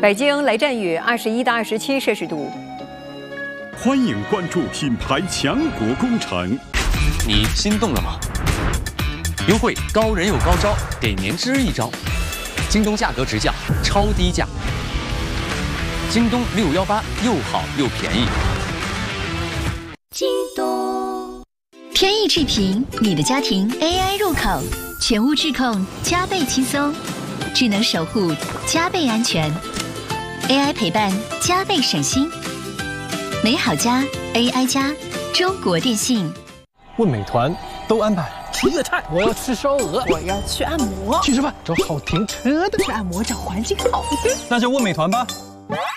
北京雷阵雨21到27摄氏度。 欢迎关注品牌强国工程。 你心动了吗？优惠高人有高招，给年之一招。京东价格直降，超低价。京东618又好又便宜。 京东天翼智屏，你的家庭 AI 入口，全屋智控加倍轻松，智能守护加倍安全 ，AI 陪伴加倍省心。美好家 AI 家，中国电信。 问美团都安排。 吃粤菜，我要吃烧鹅， 我要去按摩， 去吃饭， 找好停车的， 去按摩找环境好一点， 那就问美团吧。